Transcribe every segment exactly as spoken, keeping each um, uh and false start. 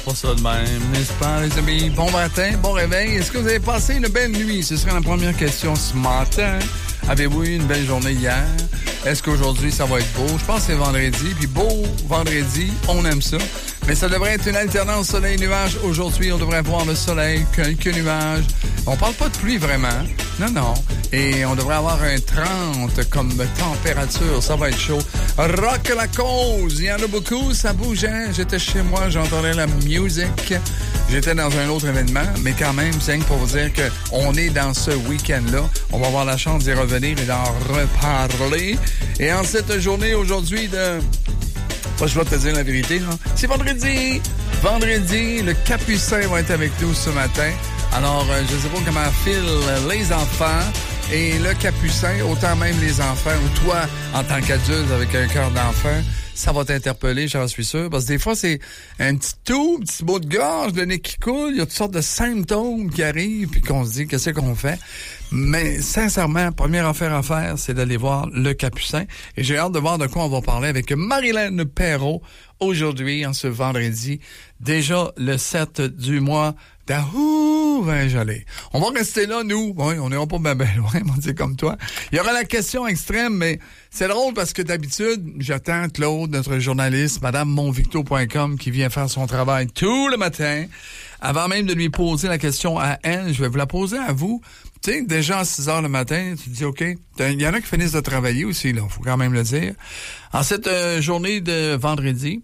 Pas ça de même, n'est-ce pas, les amis? Bon matin, bon réveil. Est-ce que vous avez passé une belle nuit? Ce serait la première question ce matin. Avez-vous eu une belle journée hier? Est-ce qu'aujourd'hui, ça va être beau? Je pense que c'est vendredi. Puis beau, vendredi, on aime ça. Mais ça devrait être une alternance soleil-nuage. Aujourd'hui, on devrait voir le soleil, quelques nuages. On parle pas de pluie vraiment. Non, non. Et on devrait avoir un trente comme température. Ça va être chaud. Rock la cause. Il y en a beaucoup. Ça bougeait. J'étais chez moi. J'entendais la musique. J'étais dans un autre événement. Mais quand même, c'est pour vous dire qu'on est dans ce week-end-là. On va avoir la chance d'y revenir et d'en reparler. Et en cette journée aujourd'hui de... Moi, je dois te dire la vérité, là. C'est vendredi. Vendredi, le Capucin va être avec nous ce matin. Alors, euh, je ne sais pas comment filent les enfants et le Capucin, autant même les enfants ou toi, en tant qu'adulte avec un cœur d'enfant, ça va t'interpeller, j'en suis sûr. Parce que des fois, c'est un petit tout, un petit bout de gorge, le nez qui coule, il y a toutes sortes de symptômes qui arrivent puis qu'on se dit, qu'est-ce qu'on fait? Mais sincèrement, première affaire à faire, c'est d'aller voir le Capucin. Et j'ai hâte de voir de quoi on va parler avec Marilyn Perrault aujourd'hui, en ce vendredi. Déjà le sept du mois d'Ahou, ben j'allais. On va rester là, nous. Oui, on n'ira pas bien ben loin, on dit comme toi. Il y aura la question extrême, mais c'est drôle parce que d'habitude, j'attends Claude, notre journaliste, madame monvicto point com, qui vient faire son travail tout le matin. Avant même de lui poser la question à elle, je vais vous la poser à vous. Tu sais, déjà à six heures le matin, tu te dis, OK, il y en a qui finissent de travailler aussi, là, faut quand même le dire. En cette euh, journée de vendredi,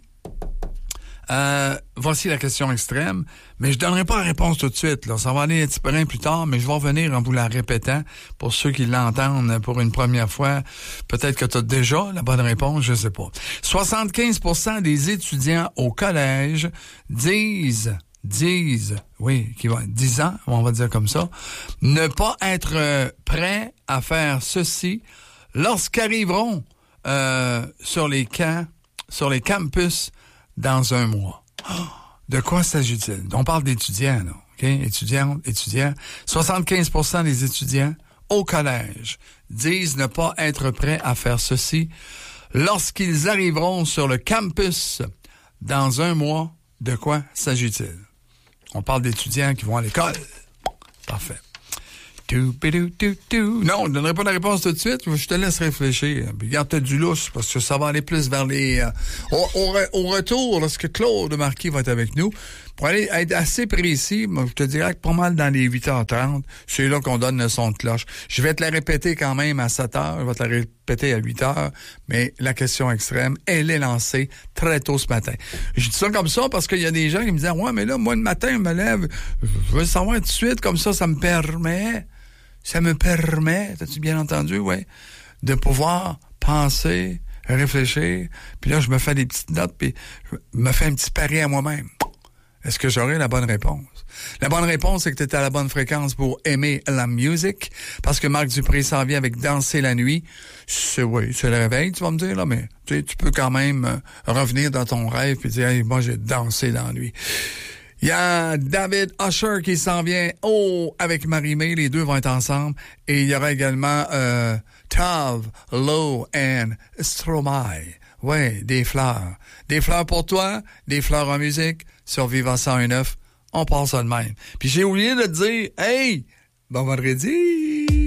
euh, voici la question extrême, mais je donnerai pas la réponse tout de suite, là. Ça va aller un petit peu plus tard, mais je vais revenir en vous la répétant pour ceux qui l'entendent pour une première fois. Peut-être que tu as déjà la bonne réponse, je sais pas. soixante-quinze pour cent des étudiants au collège disent... disent, oui, qui va dix ans, on va dire comme ça, ne pas être euh, prêts à faire ceci lorsqu'arriveront euh, sur les camps, sur les campus dans un mois. Oh, de quoi s'agit-il? On parle d'étudiants, là, OK? Étudiants, étudiants. soixante-quinze pour cent des étudiants au collège disent ne pas être prêts à faire ceci lorsqu'ils arriveront sur le campus dans un mois. De quoi s'agit-il? On parle d'étudiants qui vont à l'école. Parfait. Non, je ne donnerai pas la réponse tout de suite. Je te laisse réfléchir. Regarde, t'as du lousse parce que ça va aller plus vers les... Euh, au, au, au retour, lorsque Claude Marquis va être avec nous, pour aller être assez précis, je te dirais que pas mal dans les huit heures trente, c'est là qu'on donne le son de cloche. Je vais te la répéter quand même à sept heures, je vais te la répéter à huit heures, mais la question extrême, elle est lancée très tôt ce matin. Je dis ça comme ça parce qu'il y a des gens qui me disent « Ouais, mais là, moi, le matin, je me lève, je veux le savoir tout de suite, comme ça, ça me permet... » Ça me permet, t'as-tu bien entendu, ouais, de pouvoir penser, réfléchir, puis là, je me fais des petites notes, puis je me fais un petit pari à moi-même. Est-ce que j'aurai la bonne réponse? La bonne réponse, c'est que tu es à la bonne fréquence pour aimer la musique, parce que Marc Dupré s'en vient avec Danser la nuit. C'est, oui, c'est le réveil, tu vas me dire, là, mais tu sais, tu peux quand même euh, revenir dans ton rêve et dire, hey, moi, j'ai dansé dans la nuit. Il y a David Usher qui s'en vient oh, avec Marie-Mé, les deux vont être ensemble. Et il y aura également euh, Tav, Low and Stromae. Ouais, des fleurs. Des fleurs pour toi, des fleurs en musique, sur Vivant cent un neuf. On passe ça de même. Puis j'ai oublié de te dire, hey, bon vendredi!